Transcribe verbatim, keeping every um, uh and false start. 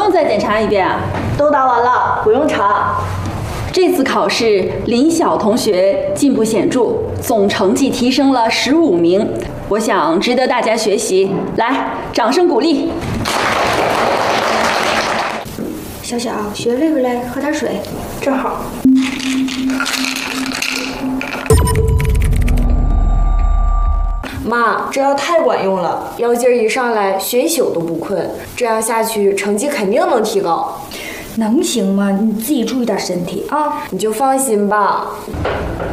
用再检查一遍啊？ 都答完了，不用查。 这次考试，林晓同学进步显著，总成绩提升了十五名，我想值得大家学习。来，掌声鼓励。 小小，学累不累？喝点水。 正好。 妈，这药太管用了，药劲儿一上来，学一宿都不困。这样下去，成绩肯定能提高。 能行吗？你自己注意点身体啊！ 你就放心吧。